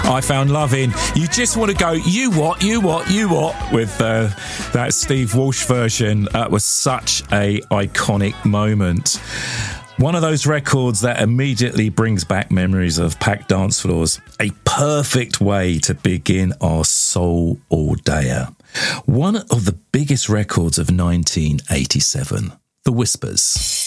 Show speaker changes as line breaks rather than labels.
I found love in. You just want to go, you what, with that Steve Walsh version. That was such a iconic moment. One of those records that immediately brings back memories of packed dance floors. A perfect way to begin our Soul All Dayer. One of the biggest records of 1987, The Whispers.